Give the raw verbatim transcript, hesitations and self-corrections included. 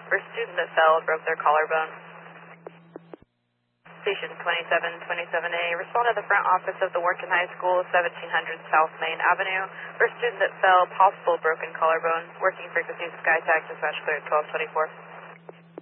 for student that fell, broke their collarbone. Station twenty-seven twenty-seven A, respond to the front office of the Warrenton High School, seventeen hundred South Main Avenue, for student that fell, possible broken collarbone. Working frequency SkyTac, dispatch clear at twelve twenty-four.